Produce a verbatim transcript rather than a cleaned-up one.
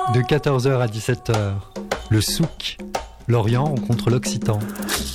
De quatorze heures à dix-sept heures, le souk, l'Orient rencontre l'Occitan.